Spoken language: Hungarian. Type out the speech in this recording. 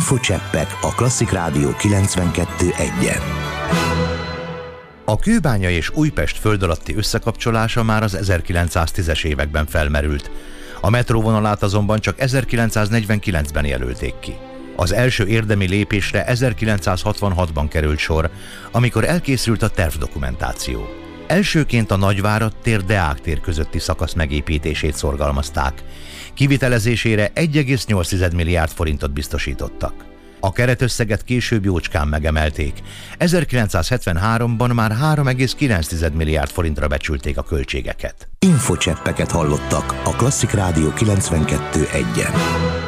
Infocseppek a Klasszik Rádió 92.1-en. A Kőbánya és Újpest föld alatti összekapcsolása már az 1910-es években felmerült. A metróvonalát azonban csak 1949-ben jelölték ki. Az első érdemi lépésre 1966-ban került sor, amikor elkészült a tervdokumentáció. Elsőként a Nagyvárad tér Deák tér közötti szakasz megépítését szorgalmazták. Kivitelezésére 1,8 milliárd forintot biztosítottak. A keretösszeget később jócskán megemelték. 1973-ban már 3,9 milliárd forintra becsülték a költségeket. Infocseppeket hallottak a Klasszik Rádió 92.1-en.